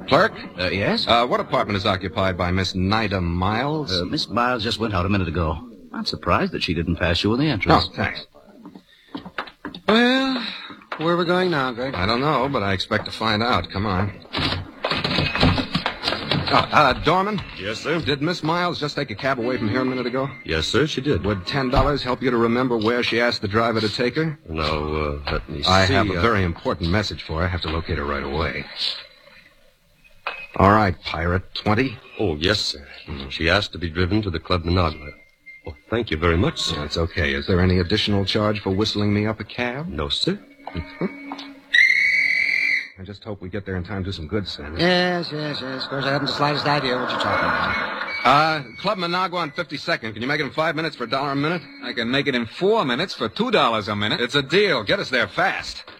Clerk? Yes? What apartment is occupied by Miss Nida Miles? Miss Miles just went out a minute ago. I'm surprised that she didn't pass you in the entrance. Oh, thanks. Well, where are we going now, Greg? I don't know, but I expect to find out. Come on. Dorman? Yes, sir? Did Miss Miles just take a cab away from here a minute ago? Yes, sir, she did. Would $10 help you to remember where she asked the driver to take her? No, let me see. I have a very important message for her. I have to locate her right away. All right, Pirate, 20? Oh, yes, sir. She asked to be driven to the Club Managua. Oh, thank you very much, sir. That's okay. Is there any additional charge for whistling me up a cab? No, sir. I just hope we get there in time to do some good, Sam. Yes. Of course, I haven't the slightest idea what you're talking about. Club Managua on 52nd. Can you make it in 5 minutes for $1 a minute? I can make it in 4 minutes for $2 a minute. It's a deal. Get us there fast.